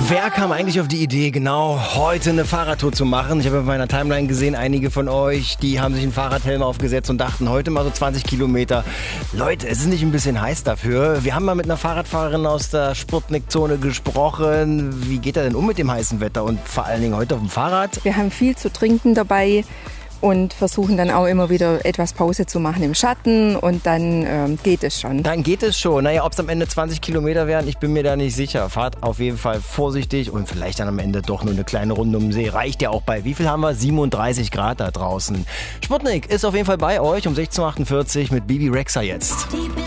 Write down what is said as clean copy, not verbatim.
Wer kam eigentlich auf die Idee, genau heute eine Fahrradtour zu machen? Ich habe auf meiner Timeline gesehen, einige von euch, die haben sich einen Fahrradhelm aufgesetzt und dachten, heute mal so 20 Kilometer. Leute, es ist nicht ein bisschen heiß dafür. Wir haben mal mit einer Fahrradfahrerin aus der Sputnik-Zone gesprochen. Wie geht er denn um mit dem heißen Wetter und vor allen Dingen heute auf dem Fahrrad? Wir haben viel zu trinken dabei und versuchen dann auch immer wieder etwas Pause zu machen im Schatten und dann geht es schon. Dann geht es schon. Naja, ob es am Ende 20 Kilometer werden, ich bin mir da nicht sicher. Fahrt auf jeden Fall vorsichtig und vielleicht dann am Ende doch nur eine kleine Runde um den See. Reicht ja auch bei, wie viel haben wir? 37 Grad da draußen. Sputnik ist auf jeden Fall bei euch um 16.48 Uhr mit Bibi Rexha jetzt.